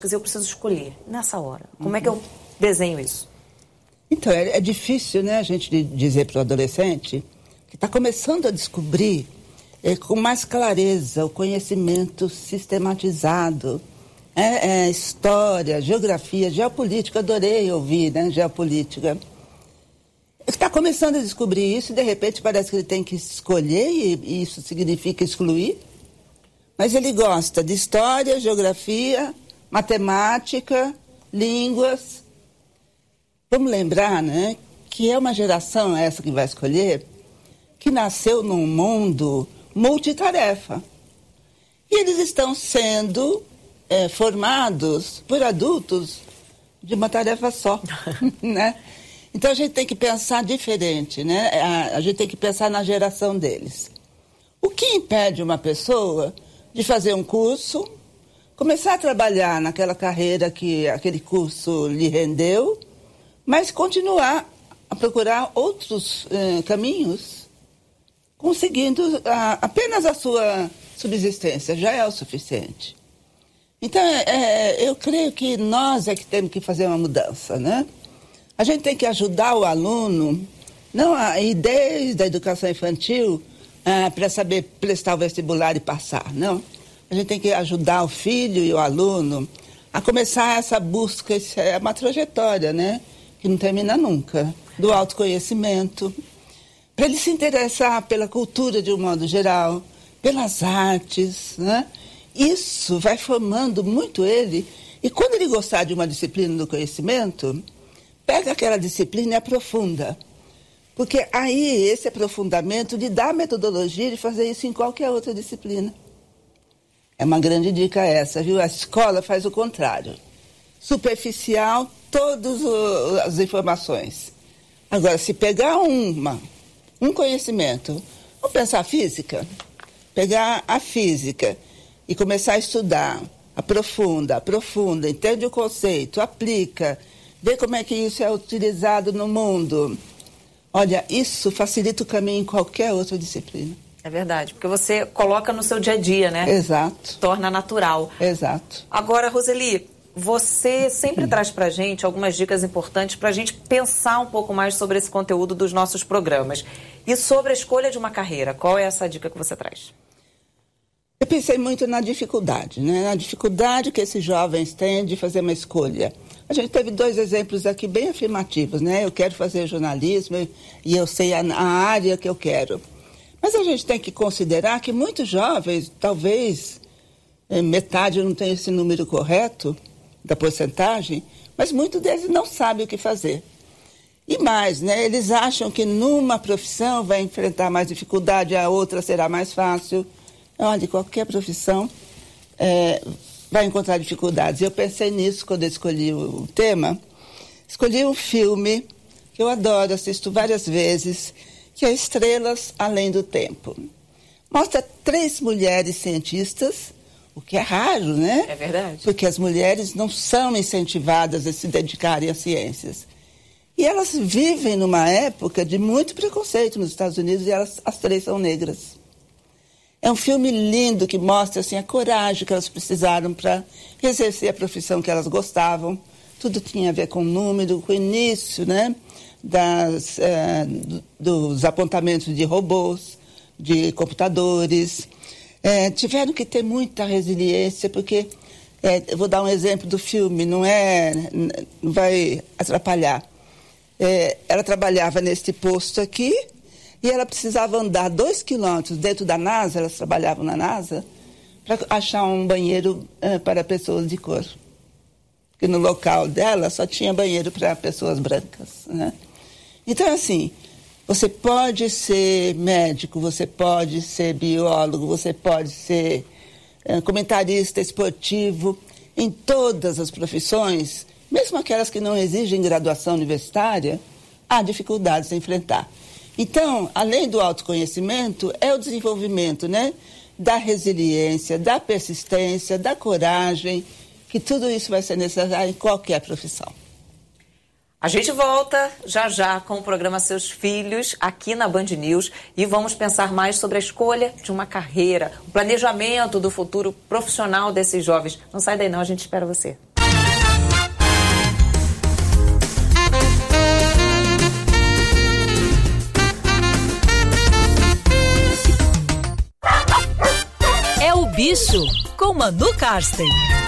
eu preciso escolher nessa hora. Como é que eu desenho isso? Então, é difícil, né, a gente dizer para o adolescente que está começando a descobrir com mais clareza o conhecimento sistematizado, história, geografia, geopolítica, adorei ouvir, né, geopolítica. Está começando a descobrir isso e, de repente, parece que ele tem que escolher e isso significa excluir. Mas ele gosta de história, geografia, matemática, línguas. Vamos lembrar, né, que é uma geração, essa que vai escolher, que nasceu num mundo multitarefa. E eles estão sendo formados por adultos de uma tarefa só, né? Então a gente tem que pensar diferente, né? A gente tem que pensar na geração deles. O que impede uma pessoa de fazer um curso, começar a trabalhar naquela carreira que aquele curso lhe rendeu, mas continuar a procurar outros caminhos, conseguindo apenas a sua subsistência, já é o suficiente. Então, eu creio que nós é que temos que fazer uma mudança, né? A gente tem que ajudar o aluno, não ir desde a educação infantil para saber prestar o vestibular e passar, não. A gente tem que ajudar o filho e o aluno a começar essa busca, é uma trajetória, né? Que não termina nunca, do autoconhecimento, para ele se interessar pela cultura de um modo geral, pelas artes, né? Isso vai formando muito ele, e quando ele gostar de uma disciplina do conhecimento, pega aquela disciplina e aprofunda. Porque aí esse aprofundamento lhe dá a metodologia de fazer isso em qualquer outra disciplina. É uma grande dica essa, viu? A escola faz o contrário. Superficial, todas as informações. Agora, se pegar um conhecimento, vamos pensar física, pegar a física e começar a estudar, aprofunda, entende o conceito, aplica, vê como é que isso é utilizado no mundo. Olha, isso facilita o caminho em qualquer outra disciplina. É verdade, porque você coloca no seu dia a dia, né? Exato. Torna natural. Exato. Agora, Roseli, você sempre traz pra gente algumas dicas importantes pra gente pensar um pouco mais sobre esse conteúdo dos nossos programas. E sobre a escolha de uma carreira, qual é essa dica que você traz? Eu pensei muito na dificuldade, né? Na dificuldade que esses jovens têm de fazer uma escolha. A gente teve 2 exemplos aqui bem afirmativos, né? Eu quero fazer jornalismo e eu sei a área que eu quero. Mas a gente tem que considerar que muitos jovens, talvez metade não tenha esse número correto da porcentagem, mas muitos deles não sabem o que fazer. E mais, né? Eles acham que numa profissão vai enfrentar mais dificuldade, a outra será mais fácil. Olha, qualquer profissão vai encontrar dificuldades. Eu pensei nisso quando eu escolhi o tema. Escolhi um filme que eu adoro, assisto várias vezes, que é Estrelas Além do Tempo. Mostra 3 mulheres cientistas, o que é raro, né? É verdade. Porque as mulheres não são incentivadas a se dedicarem às ciências. E elas vivem numa época de muito preconceito nos Estados Unidos e as 3 são negras. É um filme lindo que mostra assim, a coragem que elas precisaram para exercer a profissão que elas gostavam. Tudo tinha a ver com o número, com o início, né? Dos apontamentos de robôs, de computadores. Tiveram que ter muita resiliência, porque, eu vou dar um exemplo do filme, não vai atrapalhar. Ela trabalhava neste posto aqui, e ela precisava andar 2 quilômetros dentro da NASA, elas trabalhavam na NASA, para achar um banheiro para pessoas de cor. Porque no local dela só tinha banheiro para pessoas brancas, né? Então, assim, você pode ser médico, você pode ser biólogo, você pode ser comentarista esportivo, em todas as profissões, mesmo aquelas que não exigem graduação universitária, há dificuldades a enfrentar. Então, além do autoconhecimento, é o desenvolvimento, né, da resiliência, da persistência, da coragem, que tudo isso vai ser necessário em qualquer profissão. A gente volta já já com o programa Seus Filhos, aqui na Band News, e vamos pensar mais sobre a escolha de uma carreira, o planejamento do futuro profissional desses jovens. Não sai daí não, a gente espera você. Bicho, com Manu Karsten.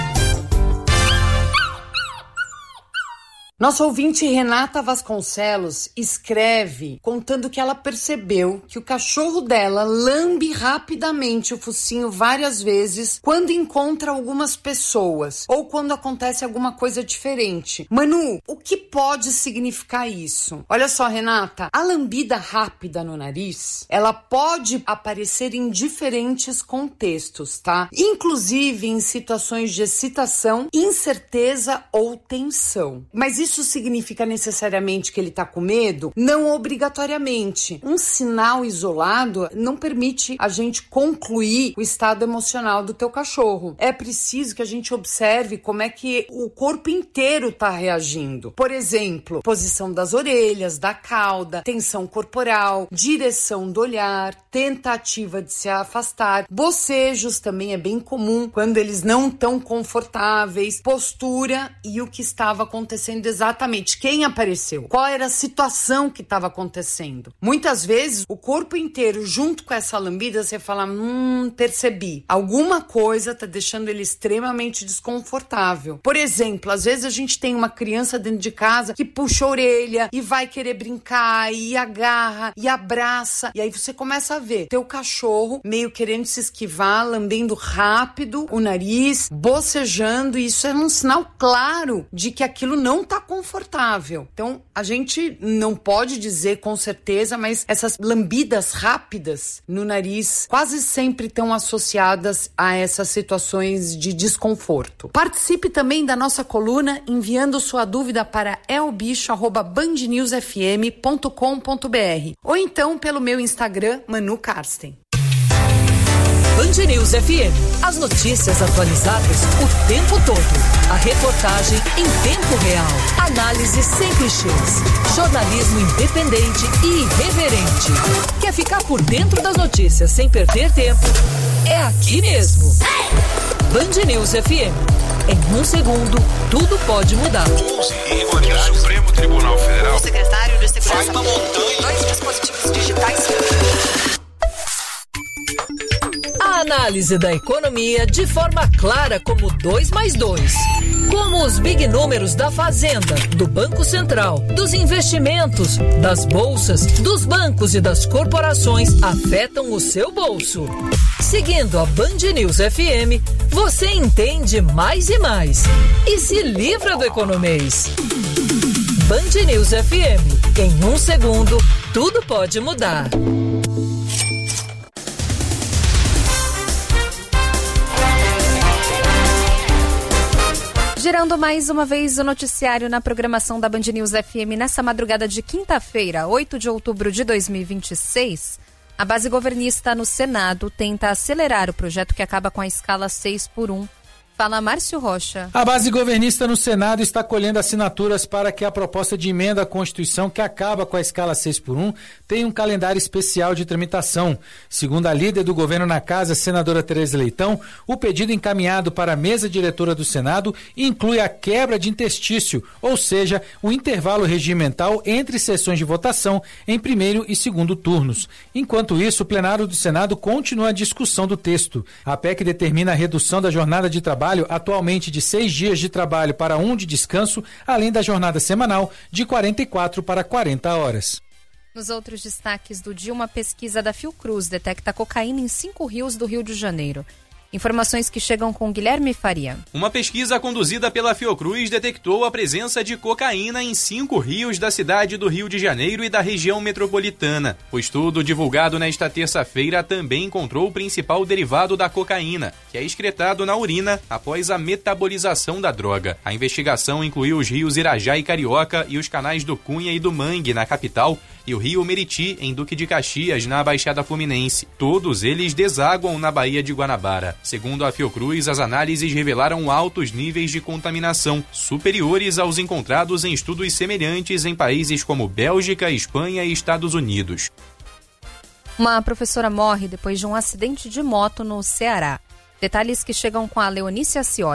Nossa ouvinte Renata Vasconcelos escreve contando que ela percebeu que o cachorro dela lambe rapidamente o focinho várias vezes quando encontra algumas pessoas ou quando acontece alguma coisa diferente. Manu, o que pode significar isso? Olha só, Renata, a lambida rápida no nariz, ela pode aparecer em diferentes contextos, tá? Inclusive em situações de excitação, incerteza ou tensão. Mas isso significa necessariamente que ele está com medo? Não obrigatoriamente. Um sinal isolado não permite a gente concluir o estado emocional do teu cachorro. É preciso que a gente observe como é que o corpo inteiro está reagindo. Por exemplo, posição das orelhas, da cauda, tensão corporal, direção do olhar, tentativa de se afastar. Bocejos também é bem comum quando eles não estão confortáveis. Postura e o que estava acontecendo exatamente, quem apareceu, qual era a situação que estava acontecendo. Muitas vezes, o corpo inteiro, junto com essa lambida, você fala, percebi. Alguma coisa está deixando ele extremamente desconfortável. Por exemplo, às vezes a gente tem uma criança dentro de casa que puxa a orelha e vai querer brincar, e agarra, e abraça. E aí você começa a ver teu cachorro meio querendo se esquivar, lambendo rápido o nariz, bocejando, e isso é um sinal claro de que aquilo não está confortável. Então, a gente não pode dizer com certeza, mas essas lambidas rápidas no nariz quase sempre estão associadas a essas situações de desconforto. Participe também da nossa coluna enviando sua dúvida para elbicho@bandnewsfm.com.br ou então pelo meu Instagram, Manu Karsten. Band News FM. As notícias atualizadas o tempo todo. A reportagem em tempo real. Análise sem clichês. Jornalismo independente e irreverente. Quer ficar por dentro das notícias sem perder tempo? É aqui mesmo. Band News FM. Em um segundo, tudo pode mudar. O Supremo Tribunal Federal. O secretário de Segurança. Vai uma montanha. 2 dispositivos digitais. A análise da economia de forma clara como 2+2. Como os big números da Fazenda, do Banco Central, dos investimentos, das bolsas, dos bancos e das corporações afetam o seu bolso. Seguindo a Band News FM, você entende mais e mais. E se livra do economês. Band News FM. Em um segundo, tudo pode mudar. Gerando mais uma vez o noticiário na programação da Band News FM nessa madrugada de quinta-feira, 8 de outubro de 2026, a base governista no Senado tenta acelerar o projeto que acaba com a escala 6x1. Fala Márcio Rocha. A base governista no Senado está colhendo assinaturas para que a proposta de emenda à Constituição que acaba com a escala 6x1 tenha um calendário especial de tramitação. Segundo a líder do governo na casa, senadora Tereza Leitão, o pedido encaminhado para a mesa diretora do Senado inclui a quebra de interstício, ou seja, o intervalo regimental entre sessões de votação em primeiro e segundo turnos. Enquanto isso, o plenário do Senado continua a discussão do texto. A PEC determina a redução da jornada de trabalho atualmente de 6 dias de trabalho para 1 de descanso, além da jornada semanal de 44 para 40 horas. Nos outros destaques do dia, uma pesquisa da Fiocruz detecta cocaína em 5 rios do Rio de Janeiro. Informações que chegam com Guilherme Faria. Uma pesquisa conduzida pela Fiocruz detectou a presença de cocaína em 5 rios da cidade do Rio de Janeiro e da região metropolitana. O estudo, divulgado nesta terça-feira, também encontrou o principal derivado da cocaína, que é excretado na urina após a metabolização da droga. A investigação incluiu os rios Irajá e Carioca e os canais do Cunha e do Mangue, na capital, e o rio Meriti, em Duque de Caxias, na Baixada Fluminense. Todos eles desaguam na Baía de Guanabara. Segundo a Fiocruz, as análises revelaram altos níveis de contaminação, superiores aos encontrados em estudos semelhantes em países como Bélgica, Espanha e Estados Unidos. Uma professora morre depois de um acidente de moto no Ceará. Detalhes que chegam com a Leonícia Cioli.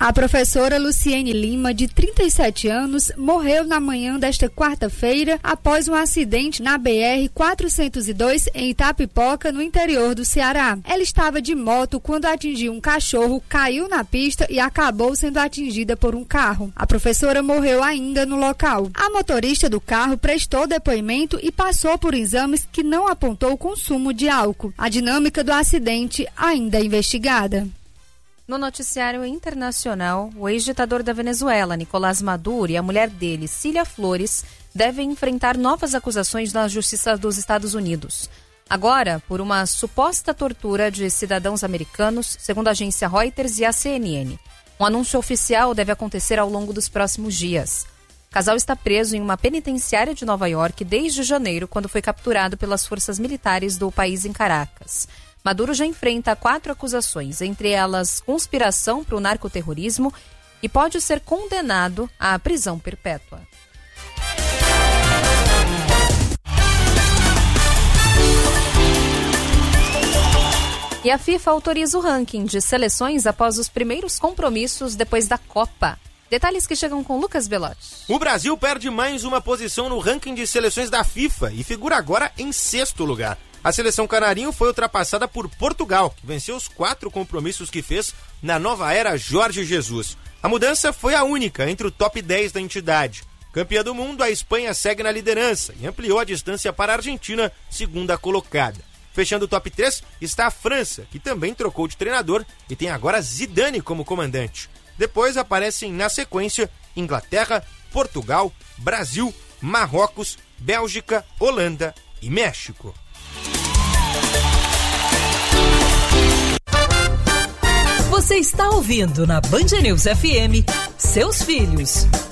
A professora Luciene Lima, de 37 anos, morreu na manhã desta quarta-feira após um acidente na BR-402 em Itapipoca, no interior do Ceará. Ela estava de moto quando atingiu um cachorro, caiu na pista e acabou sendo atingida por um carro. A professora morreu ainda no local. A motorista do carro prestou depoimento e passou por exames que não apontou o consumo de álcool. A dinâmica do acidente ainda é investigada. No noticiário internacional, o ex-ditador da Venezuela, Nicolás Maduro, e a mulher dele, Cília Flores, devem enfrentar novas acusações na Justiça dos Estados Unidos. Agora, por uma suposta tortura de cidadãos americanos, segundo a agência Reuters e a CNN. Um anúncio oficial deve acontecer ao longo dos próximos dias. O casal está preso em uma penitenciária de Nova York desde janeiro, quando foi capturado pelas forças militares do país em Caracas. Maduro já enfrenta 4 acusações, entre elas conspiração para o narcoterrorismo, e pode ser condenado à prisão perpétua. E a FIFA autoriza o ranking de seleções após os primeiros compromissos depois da Copa. Detalhes que chegam com Lucas Belotti. O Brasil perde mais uma posição no ranking de seleções da FIFA e figura agora em 6º lugar. A seleção canarinho foi ultrapassada por Portugal, que venceu os 4 compromissos que fez na nova era Jorge Jesus. A mudança foi a única entre o top 10 da entidade. Campeã do mundo, a Espanha segue na liderança e ampliou a distância para a Argentina, segunda colocada. Fechando o top 3 está a França, que também trocou de treinador e tem agora Zidane como comandante. Depois aparecem na sequência Inglaterra, Portugal, Brasil, Marrocos, Bélgica, Holanda e México. Você está ouvindo na Band News FM Seus Filhos,